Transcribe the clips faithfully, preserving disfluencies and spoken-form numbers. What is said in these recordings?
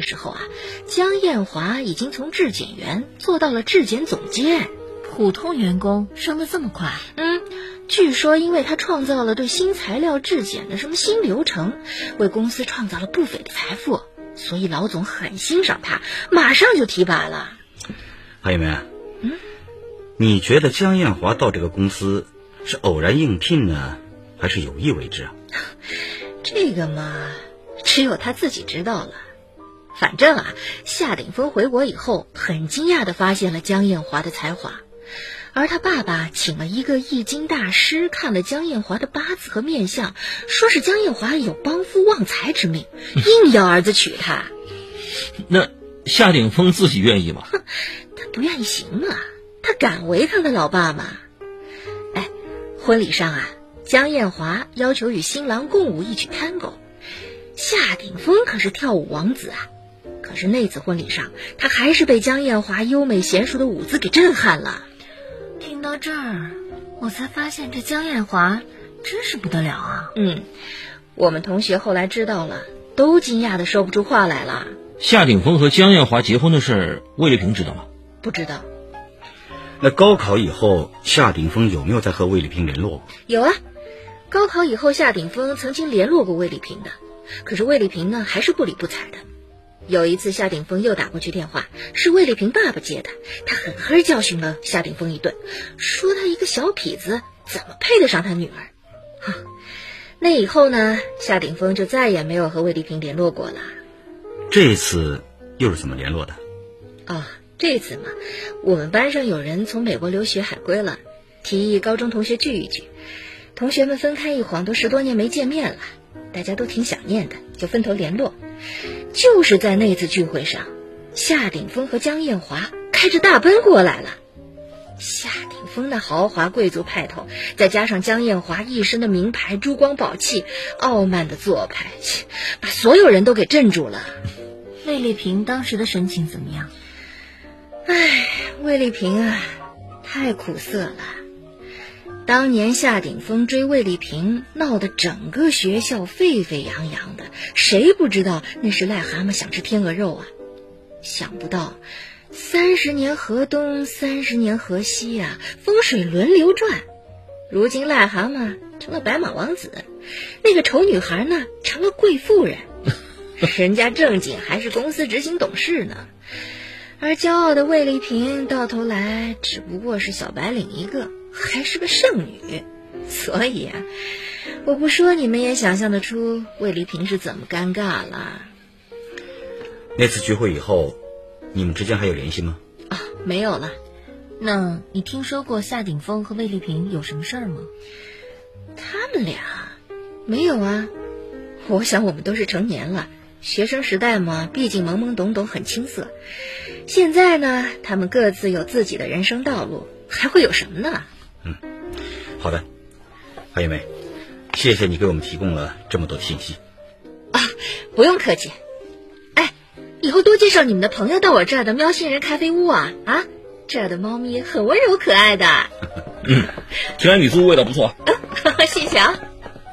时候啊，江艳华已经从质检员做到了质检总监。 普通员工升得这么快？ 嗯，据说因为他创造了对新材料质检的什么新流程，为公司创造了不菲的财富，所以老总很欣赏他，马上就提拔了。 韩一梅， 嗯， 你觉得江艳华到这个公司是偶然应聘呢，还是有意为之啊？ 这个嘛，只有他自己知道了。反正啊，夏鼎峰回国以后，很惊讶地发现了江艳华的才华。而他爸爸请了一个易经大师看了江艳华的八字和面相，说是江艳华有帮夫旺财之命，硬要儿子娶她。 那夏鼎峰自己愿意吗？ 他不愿意行啊，他敢违抗他老爸吗？哎，婚礼上啊，江艳华要求与新郎共舞一曲探戈，夏鼎峰可是跳舞王子啊。可是那次婚礼上，他还是被江艳华优美娴熟的舞姿给震撼了。 听到这儿，我才发现这江艳华真是不得了啊。 嗯，我们同学后来知道了，都惊讶的说不出话来了。 夏鼎峰和江艳华结婚的事，魏丽萍知道吗？ 不知道。 那高考以后，夏鼎峰有没有再和魏丽萍联络过？ 有啊，高考以后，夏鼎峰曾经联络过魏丽萍的，可是魏丽萍呢，还是不理不睬的。有一次夏鼎峰又打过去电话，是魏丽萍爸爸接的，他狠狠教训了夏鼎峰一顿，说他一个小痞子怎么配得上他女儿。那以后呢，夏鼎峰就再也没有和魏丽萍联络过了。 这次又是怎么联络的？ 哦，这次嘛，我们班上有人从美国留学海归了，提议高中同学聚一聚。同学们分开一晃都十多年没见面了，大家都挺想念的，就分头联络。就是在那次聚会上，夏鼎峰和江艳华开着大奔过来了。夏鼎峰的豪华贵族派头，再加上江艳华一身的名牌珠光宝气，傲慢的做派，把所有人都给镇住了。 魏丽萍当时的神情怎么样？ 唉，魏丽萍啊，太苦涩了。当年夏鼎峰追魏丽萍，闹得整个学校沸沸扬扬的，谁不知道那是癞蛤蟆想吃天鹅肉啊？想不到三十年河东，三十年河西啊，风水轮流转。如今癞蛤蟆成了白马王子，那个丑女孩呢，成了贵妇人。人家正经还是公司执行董事呢，而骄傲的魏丽萍到头来只不过是小白领一个，还是个剩女。所以啊，我不说你们也想象得出魏丽萍是怎么尴尬了。 那次聚会以后，你们之间还有联系吗？ 啊，没有了。 那你听说过夏鼎峰和魏丽萍有什么事儿吗？ 他们俩没有啊。我想我们都是成年了，学生时代嘛，毕竟懵懵懂懂，很青涩。现在呢，他们各自有自己的人生道路，还会有什么呢？ 嗯，好的，韩玉梅，谢谢你给我们提供了这么多的信息。 啊，不用客气。哎，以后多介绍你们的朋友到我这儿的喵星人咖啡屋啊啊！这儿的猫咪很温柔可爱的。 嗯，提拉米苏味道不错。 啊、谢谢啊。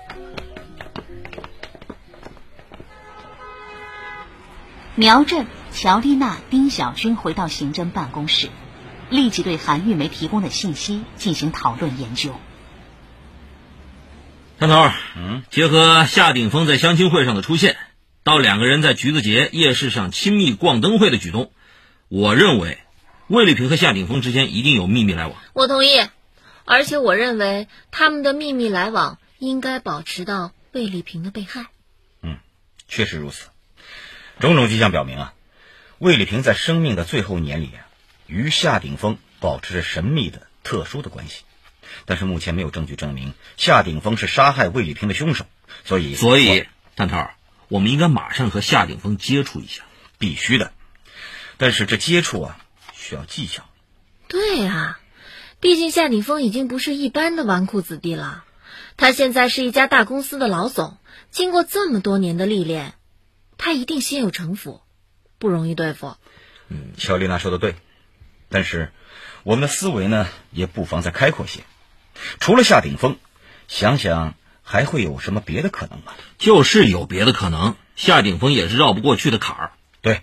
苗振、乔丽娜、丁小军回到刑侦办公室，立即对韩玉梅提供的信息进行讨论研究。 探头，嗯，结合夏鼎峰在相亲会上的出现，到两个人在橘子节夜市上亲密逛灯会的举动，我认为魏丽萍和夏鼎峰之间一定有秘密来往。 我同意，而且我认为他们的秘密来往应该保持到魏丽萍的被害。 嗯，确实如此。种种迹象表明啊，魏丽萍在生命的最后一年里啊，与夏鼎峰保持着神秘的特殊的关系。但是目前没有证据证明夏鼎峰是杀害魏丽萍的凶手，所以所以探头，我们应该马上和夏鼎峰接触一下。 必须的，但是这接触啊需要技巧。 对啊，毕竟夏鼎峰已经不是一般的纨绔子弟了，他现在是一家大公司的老总，经过这么多年的历练，他一定心有城府，不容易对付。 嗯，乔丽娜说的对，但是我们的思维呢也不妨再开阔些。除了夏鼎峰，想想还会有什么别的可能吗？ 就是有别的可能，夏鼎峰也是绕不过去的坎儿。